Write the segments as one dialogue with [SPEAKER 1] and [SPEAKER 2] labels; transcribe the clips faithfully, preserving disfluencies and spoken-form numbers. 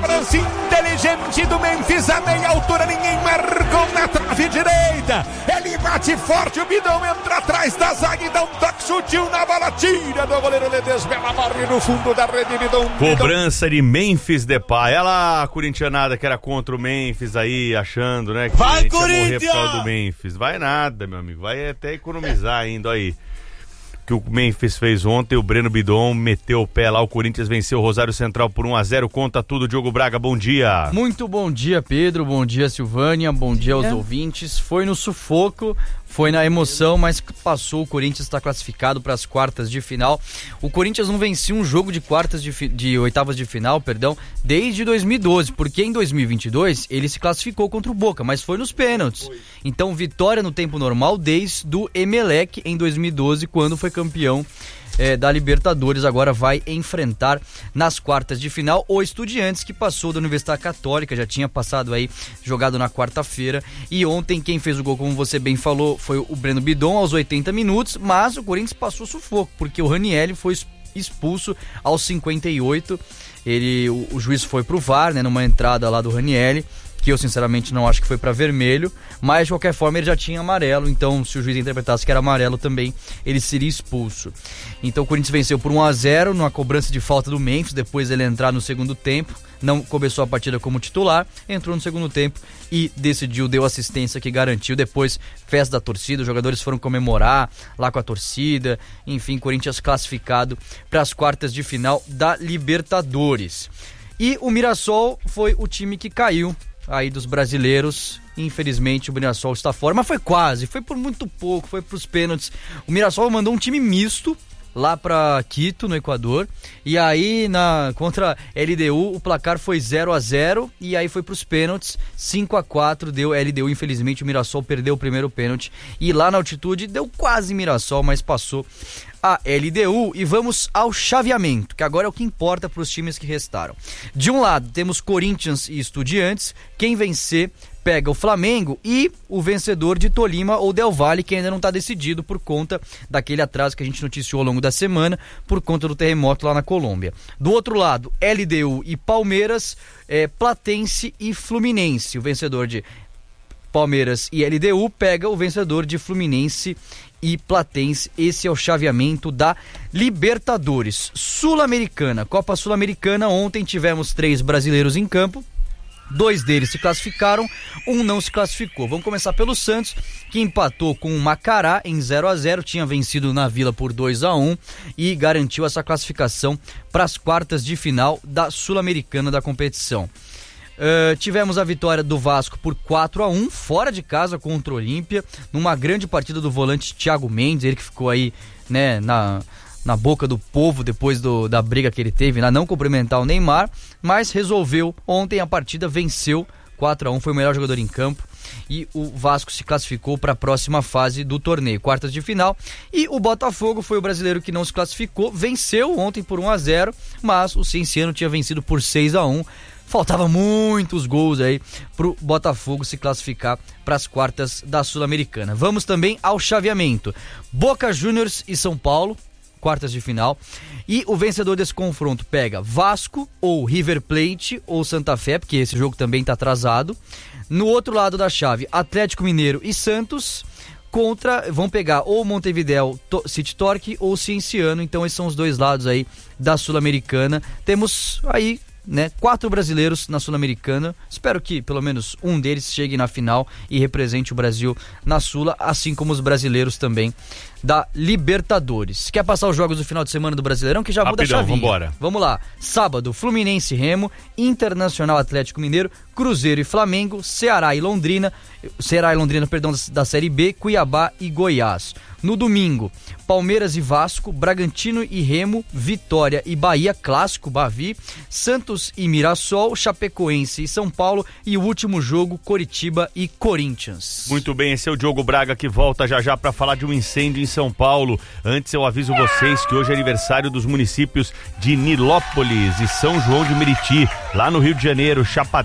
[SPEAKER 1] cobrança inteligente do Memphis, a meia altura, ninguém marcou na trave direita. Ele bate forte, o Bidão entra atrás da zaga e dá um toque sutil na bola, tira do goleiro Ledesma, morre no fundo da rede. Bidão,
[SPEAKER 2] cobrança de Memphis Depay. Olha lá a corintianada que era contra o Memphis aí, achando, né, que
[SPEAKER 3] vai,
[SPEAKER 2] ia
[SPEAKER 3] Corinthians!
[SPEAKER 2] morrer por causa do Memphis. Vai nada, meu amigo, vai até economizar ainda aí. Que o Memphis fez ontem, o Breno Bidon meteu o pé lá, o Corinthians venceu o Rosário Central por um a zero, conta tudo, Diogo Braga, bom dia.
[SPEAKER 4] Muito bom dia, Pedro, bom dia, Silvânia, bom dia aos ouvintes. Foi no sufoco, foi na emoção, mas passou, o Corinthians está classificado para as quartas de final. O Corinthians não vencia um jogo de quartas de, fi, de oitavas de final, perdão, desde dois mil e doze, porque em dois mil e vinte e dois ele se classificou contra o Boca, mas foi nos pênaltis. Foi. Então, vitória no tempo normal desde o Emelec em dois mil e doze, quando foi campeão é, da Libertadores. Agora vai enfrentar nas quartas de final o Estudiantes, que passou da Universidade Católica, já tinha passado aí, jogado na quarta-feira, e ontem quem fez o gol, como você bem falou, foi o Breno Bidon aos oitenta minutos, mas o Corinthians passou sufoco, porque o Ranieri foi expulso aos cinquenta e oito, ele, o, o juiz foi pro V A R, né, numa entrada lá do Ranieri, que eu sinceramente não acho que foi para vermelho, mas de qualquer forma ele já tinha amarelo, então se o juiz interpretasse que era amarelo também, ele seria expulso. Então o Corinthians venceu por um a zero numa cobrança de falta do Memphis, depois ele entrar no segundo tempo, não começou a partida como titular, entrou no segundo tempo e decidiu, deu assistência que garantiu, depois festa da torcida, os jogadores foram comemorar lá com a torcida, enfim, Corinthians classificado para as quartas de final da Libertadores. E o Mirassol foi o time que caiu aí dos brasileiros, infelizmente o Mirassol está fora, mas foi quase, foi por muito pouco, foi pros pênaltis. O Mirassol mandou um time misto lá pra Quito, no Equador, e aí na, contra L D U o placar foi zero a zero, e aí foi pros pênaltis, cinco a quatro deu L D U, infelizmente o Mirassol perdeu o primeiro pênalti, e lá na altitude deu quase Mirassol, mas passou a L D U. E vamos ao chaveamento, que agora é o que importa para os times que restaram. De um lado temos Corinthians e Estudiantes, quem vencer pega o Flamengo, e o vencedor de Tolima ou Del Valle, que ainda não está decidido por conta daquele atraso que a gente noticiou ao longo da semana, por conta do terremoto lá na Colômbia. Do outro lado, L D U e Palmeiras, é, Platense e Fluminense. O vencedor de Palmeiras e L D U pega o vencedor de Fluminense e Platense. Esse é o chaveamento da Libertadores. Sul-Americana, Copa Sul-Americana, ontem tivemos três brasileiros em campo, dois deles se classificaram, um não se classificou. Vamos começar pelo Santos, que empatou com o Macará em zero a zero, tinha vencido na Vila por dois a um e garantiu essa classificação para as quartas de final da Sul-Americana da competição. Uh, tivemos a vitória do Vasco por quatro a um, fora de casa contra o Olímpia, numa grande partida do volante Thiago Mendes, ele que ficou aí, né, na, na boca do povo depois do, da briga que ele teve, lá não cumprimentar o Neymar, mas resolveu ontem a partida, venceu quatro a um, foi o melhor jogador em campo, e o Vasco se classificou para a próxima fase do torneio, quartas de final. E o Botafogo foi o brasileiro que não se classificou, venceu ontem por um a zero, mas o Cienciano tinha vencido por seis a um. Faltava muitos gols aí pro Botafogo se classificar para as quartas da Sul-Americana. Vamos também ao chaveamento. Boca Juniors e São Paulo, quartas de final. E o vencedor desse confronto pega Vasco ou River Plate ou Santa Fé, porque esse jogo também está atrasado. No outro lado da chave, Atlético Mineiro e Santos. Contra, vão pegar ou Montevideo City Torque ou Cienciano. Então esses são os dois lados aí da Sul-Americana. Temos aí, né, quatro brasileiros na Sul-Americana. Espero que pelo menos um deles chegue na final e represente o Brasil na Sula, assim como os brasileiros também da Libertadores. Quer passar os jogos do final de semana do Brasileirão, que já muda a chavinha?
[SPEAKER 2] Vambora.
[SPEAKER 4] Vamos lá. Sábado, Fluminense e Remo, Internacional Atlético Mineiro, Cruzeiro e Flamengo, Ceará e Londrina, Ceará e Londrina, perdão, da Série B, Cuiabá e Goiás. No domingo, Palmeiras e Vasco, Bragantino e Remo, Vitória e Bahia, clássico Bavi, Santos e Mirassol, Chapecoense e São Paulo, e o último jogo, Coritiba e Corinthians.
[SPEAKER 2] Muito bem, esse é o Diogo Braga, que volta já já para falar de um incêndio em São Paulo. Antes eu aviso vocês que hoje é aniversário dos municípios de Nilópolis e São João de Meriti, lá no Rio de Janeiro, Chapadão dos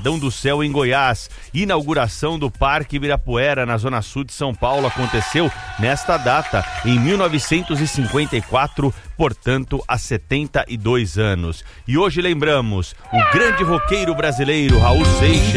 [SPEAKER 2] Céu, em Goiás. Inauguração do Parque Ibirapuera, na Zona Sul de São Paulo, aconteceu nesta data, em mil novecentos e cinquenta e quatro, portanto, há setenta e dois anos. E hoje lembramos o grande roqueiro brasileiro Raul Seixas.